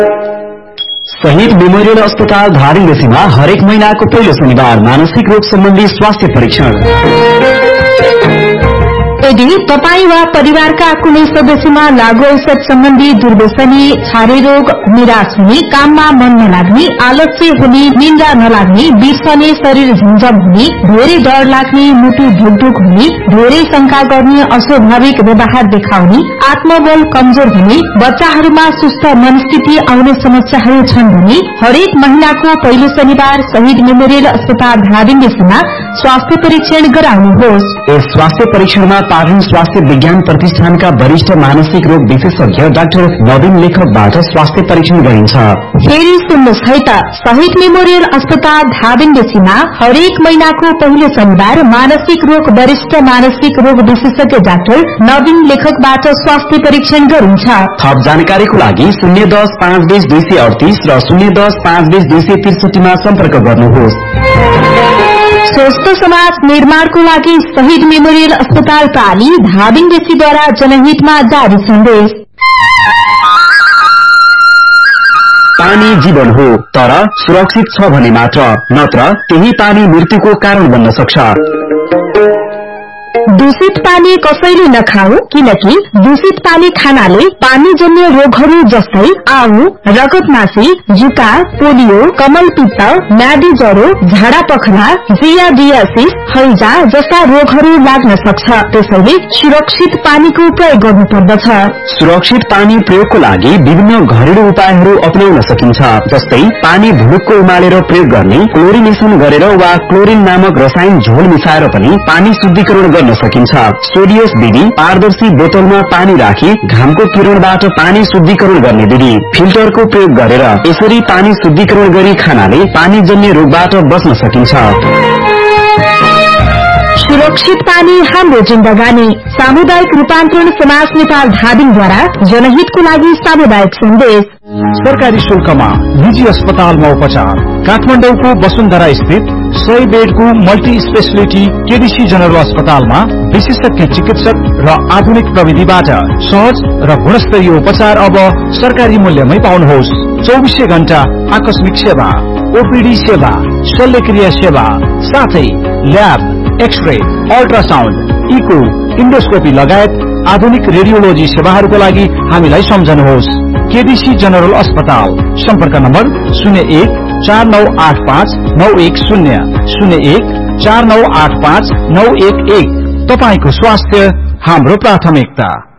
शहीद मेमोरियल अस्पताल धादिङमा हरेक महिनाको पहिलो शनिबार मानसिक रोग सम्बन्धी स्वास्थ्य परीक्षण। यदि तपाई वा परिवारका कुनै सदस्यमा लागू औषध सम्बन्धी दुर्व्यसनी, छारे रोग, निराश हुने, काममा मन नलाग्ने, आलस्य हुने, निन्द्रा नलाग्ने, बिर्सने, शरीर झन्झम हुने, धेरै डर लाग्ने, मुटु ढुकढुक हुने, धेरै शंका गर्ने, अस्वाभाविक व्यवहार देखाउने, आत्मबल कमजोर हुने, बच्चाहरूमा सुस्त मनस्थिति आउने समस्याहरू छन् भने हरेक महिनाको पहिलो शनिबार शहीद मेमोरियल अस्पताल धादिङमा स्वास्थ्य परीक्षण गराउनुहोस्। यस स्वास्थ्य परीक्षणमा पाटन स्वास्थ्य विज्ञान प्रतिष्ठानका वरिष्ठ मानसिक रोग विशेषज्ञ डाक्टर नवीन लेखकबाट स्वास्थ्य परीक्षण गरिन्छ। फेरि सुन्नुहोस् है त, शहीद मेमोरियल अस्पताल धादिङमा हरेक महिनाको पहिलो शनिबार मानसिक रोग वरिष्ठ मानसिक रोग विशेषज्ञ डाक्टर नवीन लेखकबाट स्वास्थ्य परीक्षण गरिन्छ। थप जानकारीको लागि 010 520 238 र 010 520 263 मा सम्पर्क गर्नुहोस्। स्वस्थ समाज निर्माणको लागि शहीद मेमोरियल अस्पताल प्राली धादिङद्वारा जनहितमा जारी सन्देश। पानी जीवन हो, तर सुरक्षित छ भने मात्र, नत्र त्यही पानी मृत्युको कारण बन्न सक्छ। दूषित पानी कसैले नखाऊ, किनकि दूषित पानी खानाले पानीजन्य रोगहरू जस्तै आउ, रगतमासी, जुका, पोलियो, कमलपित्त, म्यादी ज्वरो, झाडा पखला, जियाडियासिस, हैजा जस्ता रोगहरू लाग्न सक्छ। त्यसैले सुरक्षित पानीको प्रयोग गर्नुपर्दछ। सुरक्षित पानी प्रयोगको लागि विभिन्न घरेलु उपायहरू अपनाउन सकिन्छ, जस्तै पानी भुलुक्क उमालेर प्रयोग गर्ने, क्लोरिनेसन गरेर वा क्लोरिन नामक रसायन झोल मिसाएर पनि पानी शुद्धिकरण गर्न सकिन्छ। सोडियस विधि, पारदर्शी बोतलमा पानी राखी घामको किरणबाट पानी शुद्धिकरण गर्ने विधि, फिल्टरको प्रयोग गरेर यसरी पानी शुद्धिकरण गरी खानाले पानीजन्य रोगबाट बच्न सकिन्छ। सुरक्षित पानी हाम्रो जिन्दगानी। सामुदायिक रूपान्तरण समाज नेपाल धादिङद्वारा जनहितको लागि सामुदायिक सन्देश। सरकारी शुल्कमा निजी अस्पतालमा उपचार। काठमाडौँको वसुन्धरा स्थित 100 बेडको मल्टी स्पेशलिटी केडीसी जनरल अस्पतालमा विशेषज्ञ चिकित्सक र आधुनिक प्रविधिबाट सहज र गुणस्तरीय उपचार अब सरकारी मूल्यमै पाउनुहोस्। 24 घण्टा आकस्मिक सेवा, ओपीडी सेवा, शल्यक्रिया सेवा, साथै lab, x-ray, ultrasound, eco, endoscopy लगायत आधुनिक रेडियोलोजी सेवाहरूको लागि हामीलाई सम्झनुहोस्। केडीसी जनरल अस्पताल। सम्पर्क नम्बर 01 4985 910 01 4985 911। तपाईको स्वास्थ्य हाम्रो प्राथमिकता।